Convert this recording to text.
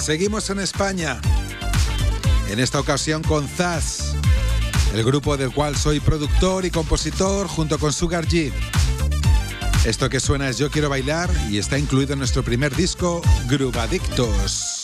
Seguimos en España, en esta ocasión con Zaz, el grupo del cual soy productor y compositor junto con Sugar G. Esto que suena es Yo Quiero Bailar y está incluido en nuestro primer disco, Groove Adictos.